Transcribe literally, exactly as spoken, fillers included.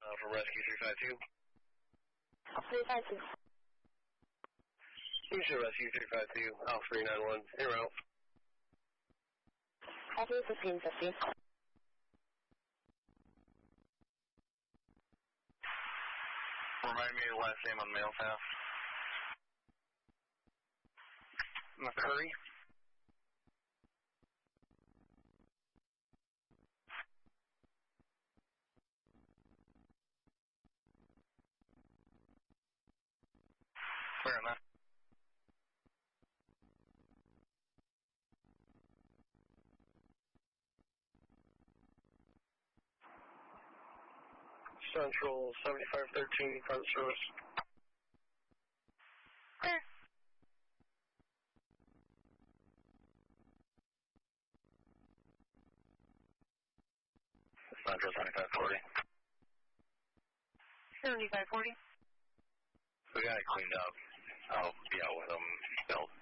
Uh, from Rescue three five two. three five two. Houston Rescue three five two, Alpha three nine one, en route. Copy fifteen fifty. Remind me of the last name on the mail file. McCurry. Where am I? Central seventy-five thirteen, front service. Clear. Central seventy-five forty. seventy-five forty. We got it cleaned up. I'll be out with them. They'll